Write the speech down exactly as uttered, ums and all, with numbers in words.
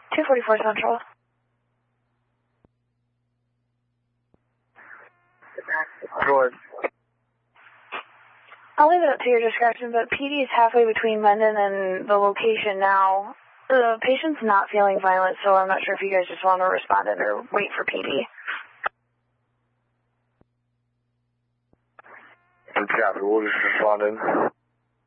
two forty-four Central. George. I'll leave it up to your discretion, but P D is halfway between Mendon and the location now. The patient's not feeling violent, so I'm not sure if you guys just want to respond in or wait for P D. Copy, we'll just respond in.